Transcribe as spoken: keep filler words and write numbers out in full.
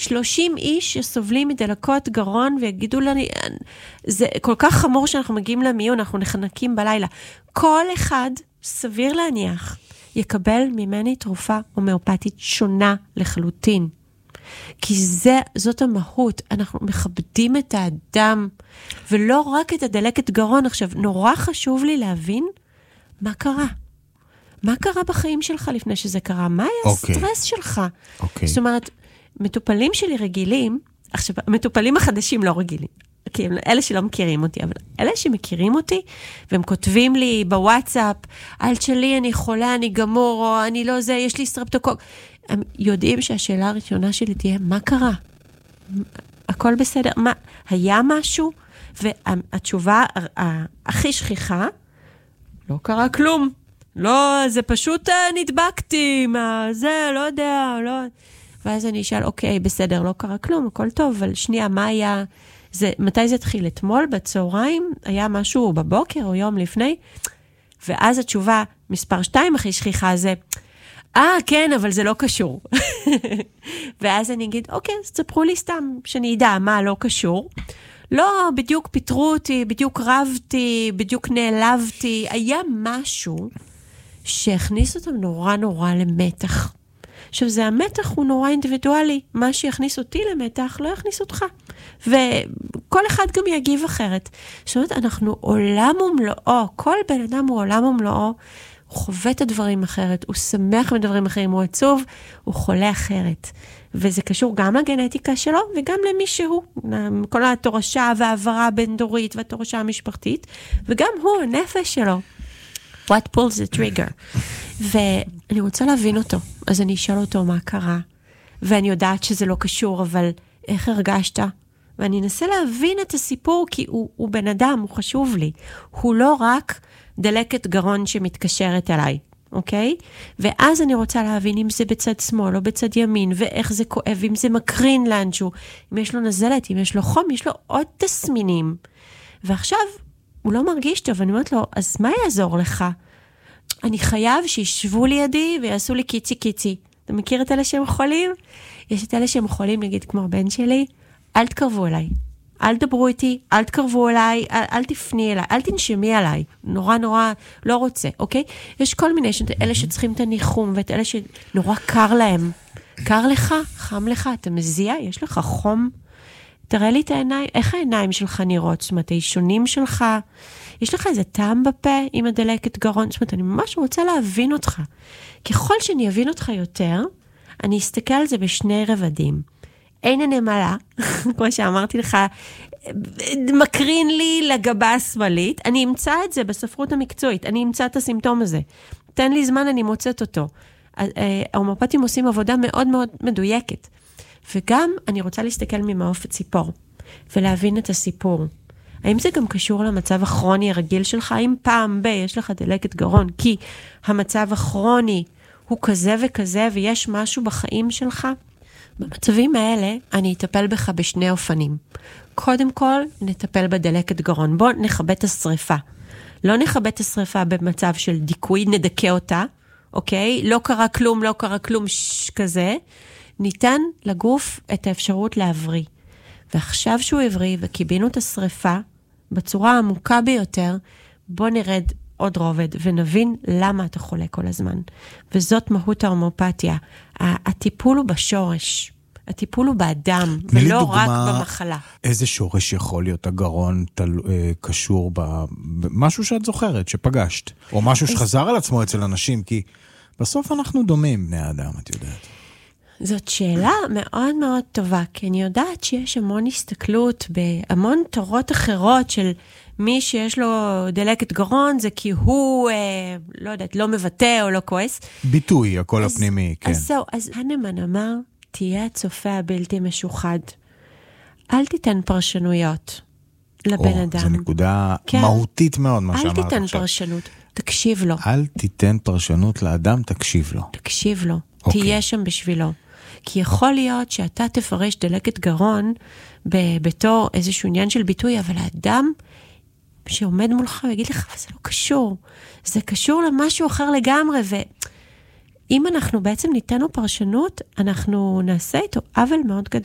שלושים איש שסובלים מדלקות גרון, ויגידו לי, זה כל כך חמור שאנחנו מגיעים למיון, אנחנו נחנקים בלילה. כל אחד, סביר להניח, יקבל ממני תרופה הומאופתית שונה לחלוטין. כי זה, זאת המהות, אנחנו מכבדים את האדם, ולא רק את הדלקת גרון. עכשיו, נורא חשוב לי להבין מה קרה. מה קרה בחיים שלך לפני שזה קרה? מה היה okay. הסטרס שלך? Okay. זאת אומרת, מטופלים שלי רגילים, עכשיו, המטופלים החדשים לא רגילים, כי אלה שלא מכירים אותי, אבל אלה שמכירים אותי, והם כותבים לי בוואטסאפ, אל שלי, אני חולה, אני גמור, או אני לא זה, יש לי סטרפטוקוק. הם יודעים שהשאלה הראשונה שלי תהיה, מה קרה? הכל בסדר? מה? היה משהו? והתשובה הכי שכיחה, לא קרה כלום. לא, זה פשוט נדבקתי, מה, זה, לא יודע, לא... ואז אני אשאל, אוקיי, בסדר, לא קרה כלום, הכל טוב, אבל שנייה, מה היה... זה, מתי זה התחיל? אתמול בצהריים? היה משהו בבוקר או יום לפני? ואז התשובה, מספר שתיים הכי שכיחה זה, אה, כן, אבל זה לא קשור. ואז אני אגיד, אוקיי, אז תספרו לי סתם, שאני אדע מה לא קשור. לא, בדיוק פיתרו אותי, בדיוק רבתי, בדיוק נעלבתי. היה משהו שהכניס אותם נורא נורא למתח. עכשיו, זה המתח הוא נורא אינדיבידואלי. מה שיכניס אותי למתח לא יכניס אותך. וכל אחד גם יגיב אחרת. זאת אומרת, אנחנו עולם ומלואו. כל בן אדם הוא עולם ומלואו. הוא חווה את הדברים אחרת, הוא שמח בדברים אחרים, הוא עצוב, הוא חולה אחרת. וזה קשור גם לגנטיקה שלו, וגם למי שהוא. כל התורשה והעברה הבין-דורית, והתורשה המשפחתית, וגם הוא, הנפש שלו. What pulls the trigger? ואני רוצה להבין אותו. אז אני אשאל אותו מה קרה. ואני יודעת שזה לא קשור, אבל איך הרגשת? ואני אנסה להבין את הסיפור, כי הוא, הוא בן אדם, הוא חשוב לי. הוא לא רק דלקת גרון שמתקשרת אליי, אוקיי? ואז אני רוצה להבין אם זה בצד שמאל או בצד ימין, ואיך זה כואב, אם זה מקרין לאנשהו, אם יש לו נזלת, אם יש לו חום, יש לו עוד תסמינים. ועכשיו, הוא לא מרגיש טוב, אני אומרת לו, אז מה יעזור לך? אני חייב שישבו לידי ויעשו לי קיצי קיצי. אתה מכיר את אלה שהם חולים? יש את אלה שהם חולים, נגיד כמו הבן שלי, אל תקרבו אליי. אל דברו איתי, אל תקרבו אליי, אל, אל תפני אליי, אל תנשמי עליי. נורא נורא לא רוצה, אוקיי? יש כל מיני, אלה שצריכים את הניחום, ואת אלה שנורא קר להם. קר לך, חם לך, אתה מזיע, יש לך חום. תראה לי את העיניים, איך העיניים שלך נראות? זאת אומרת, האישונים שלך, יש לך איזה טעם בפה עם הדלקת גרון? זאת אומרת, אני ממש רוצה להבין אותך. ככל שאני אבין אותך יותר, אני אסתכל על זה בשני רבדים. אין הנמלה, כמו שאמרתי לך, מקרין לי לגבה השמאלית, אני אמצא את זה בספרות המקצועית, אני אמצא את הסימפטום הזה. תן לי זמן, אני מוצאת אותו. ההומאופטים עושים עבודה מאוד מאוד מדויקת. וגם אני רוצה להסתכל ממעוף הציפור, ולהבין את הסיפור. האם זה גם קשור למצב הכרוני הרגיל שלך? האם פעם ב- יש לך דלקת גרון, כי המצב הכרוני הוא כזה וכזה, ויש משהו בחיים שלך? במצבים האלה, אני אטפל בך בשני אופנים. קודם כל, נטפל בדלקת גרון. בוא נכבה את השריפה. לא נכבה את השריפה במצב של דיכוי, נדכא אותה, אוקיי? לא קרה כלום, לא קרה כלום, ש- כזה. ניתן לגוף את האפשרות להבריא. ועכשיו שהוא הבריא וקיבינו את השריפה, בצורה העמוקה ביותר, בוא נרד עוד רובד ונבין למה אתה חולה כל הזמן. וזאת מהות ההומאופתיה. הטיפול הוא בשורש. הטיפול הוא באדם, ולא רק במחלה. איזה שורש יכול להיות הגרון תל, אה, קשור במשהו שאת זוכרת, שפגשת? או משהו שחזר על עצמו אצל אנשים, כי בסוף אנחנו דומים בני האדם, את יודעת. זאת שאלה מאוד מאוד טובה, כי אני יודעת שיש המון הסתכלות בהמון תורות אחרות של מי שיש לו דלקת גרון, זה כי הוא, אה, לא יודעת, לא מבטא או לא כועס. ביטוי, הקול אז, הפנימי, כן. אז זהו, אז הנמן אמר, תהיה הצופה הבלתי משוחד. אל תיתן פרשנויות לבן או, אדם. זו נקודה כן. מהותית מאוד, מה שאמרת עכשיו. אל תיתן פרשנות, תקשיב לו. אל תיתן פרשנות לאדם, תקשיב לו. תקשיב לו, אוקיי. תהיה שם בשבילו. כי יכול להיות שאתה תפרש דלקת גרון ב- בתור איזשהו עניין של ביטוי, אבל האדם שעומד מולך ויגיד לך, זה לא קשור. זה קשור למשהו אחר לגמרי, ואם אנחנו בעצם ניתנו פרשנות, אנחנו נעשה איתו עוול מאוד גדול.